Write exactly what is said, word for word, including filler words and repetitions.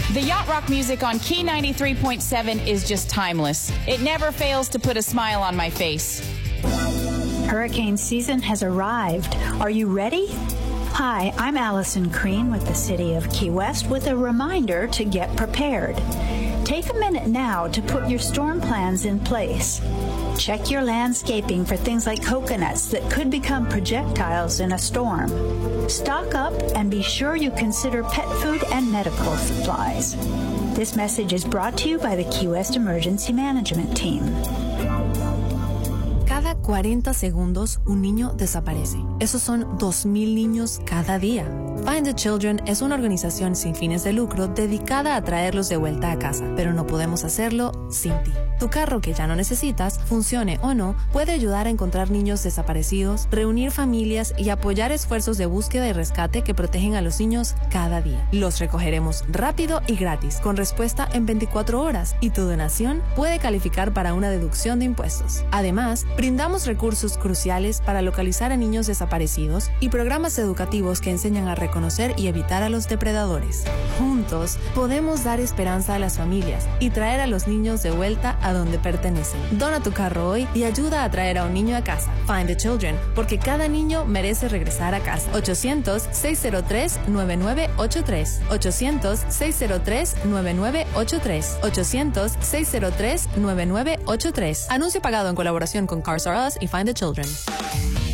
The yacht rock music on Key ninety-three point seven is just timeless. It never fails to put a smile on my face. Hurricane season has arrived. Are you ready? Hi, I'm Allison Crean with the City of Key West with a reminder to get prepared. Take a minute now to put your storm plans in place. Check your landscaping for things like coconuts that could become projectiles in a storm. Stock up and be sure you consider pet food and medical supplies. This message is brought to you by the Key West Emergency Management Team. Cada cuarenta segundos, un niño desaparece. Esos son dos mil niños cada día. Find the Children es una organización sin fines de lucro dedicada a traerlos de vuelta a casa, pero no podemos hacerlo sin ti. Tu carro que ya no necesitas, funcione o no, puede ayudar a encontrar niños desaparecidos, reunir familias y apoyar esfuerzos de búsqueda y rescate que protegen a los niños cada día. Los recogeremos rápido y gratis, con respuesta en veinticuatro horas, y tu donación puede calificar para una deducción de impuestos. Además, brindamos recursos cruciales para localizar a niños desaparecidos y programas educativos que enseñan a reconocer y evitar a los depredadores. Juntos, podemos dar esperanza a las familias y traer a los niños de vuelta a donde pertenecen. Dona tu carro hoy y ayuda a traer a un niño a casa. Find the Children, porque cada niño merece regresar a casa. ochocientos, seis cero tres, nueve nueve ocho tres. ochocientos, seis cero tres, nueve nueve ocho tres. ochocientos, seis cero tres, nueve nueve ocho tres. Anuncio pagado en colaboración con Cars R Us y Find the Children.